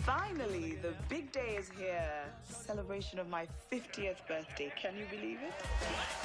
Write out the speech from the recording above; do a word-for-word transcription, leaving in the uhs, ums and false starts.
Finally, the big day is here. Celebration of my fiftieth birthday. Can you believe it?